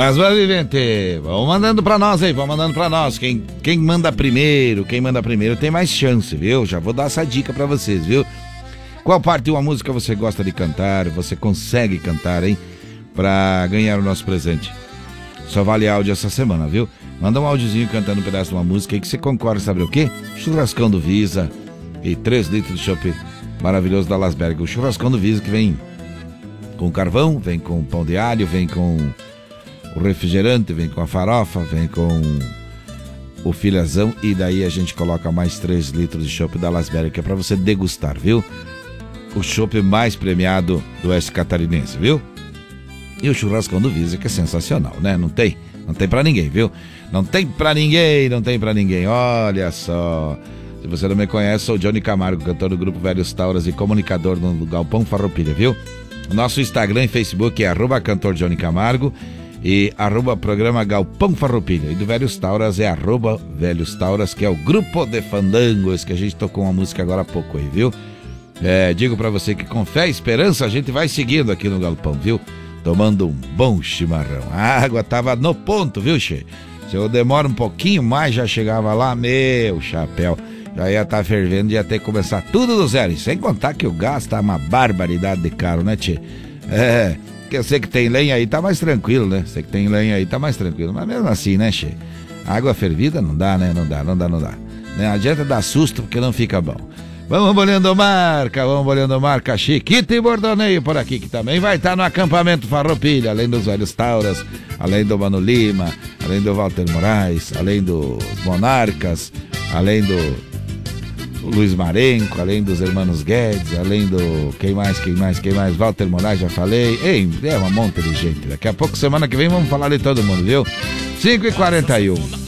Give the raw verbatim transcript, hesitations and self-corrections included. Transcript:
Mas vai, Vivente, vão mandando pra nós aí, vão mandando pra nós. Quem, quem manda primeiro, quem manda primeiro tem mais chance, viu? Já vou dar essa dica pra vocês, viu? Qual parte de uma música você gosta de cantar, você consegue cantar, hein? Pra ganhar o nosso presente. Só vale áudio essa semana, viu? Manda um áudiozinho cantando um pedaço de uma música aí que você concorda, sabe o quê? Churrascão do Visa e três litros de chopp maravilhoso da Lasberg. O churrascão do Visa que vem com carvão, vem com pão de alho, vem com o refrigerante, vem com a farofa, vem com o filezão e daí a gente coloca mais três litros de chopp da Lasberg que é pra você degustar, viu? O chopp mais premiado do oeste catarinense, viu? E o churrascão do Visa, que é sensacional, né? Não tem, não tem pra ninguém, viu? Não tem pra ninguém, não tem pra ninguém. Olha só. Se você não me conhece, sou o Johnny Camargo, cantor do grupo Velhos Tauras e comunicador do Galpão Farroupilha, viu? O nosso Instagram e Facebook é arroba cantor Johnny Camargo e arroba programa Galpão Farroupilha. E do Velhos Tauras é arroba Velhos Tauras, que é o grupo de fandangos, que a gente tocou uma música agora há pouco aí, viu? É, digo pra você que com fé e esperança a gente vai seguindo aqui no Galpão, viu? Tomando um bom chimarrão. A água tava no ponto, viu, che? Se eu demoro um pouquinho mais, já chegava lá, meu chapéu. Já ia estar tá fervendo, ia ter que começar tudo do zero. E sem contar que o gás tá uma barbaridade de caro, né, tchê? É, que eu sei que tem lenha aí, tá mais tranquilo, né? Sei que tem lenha aí, tá mais tranquilo. Mas mesmo assim, né, tchê? Água fervida não dá, né? Não dá, não dá, não dá. Não adianta dar susto porque não fica bom. Vamos bolhando marca, vamos bolhando marca. Chiquito e Bordoneio por aqui, que também vai estar no acampamento Farroupilha, além dos Velhos Tauras, além do Mano Lima, além do Walter Moraes, além dos Monarcas, além do Luiz Marenco, além dos Hermanos Guedes, além do... Quem mais, quem mais, quem mais? Walter Moraes, já falei. Ei, é uma monte de gente. Daqui a pouco, semana que vem, vamos falar de todo mundo, viu? cinco e quarenta e um.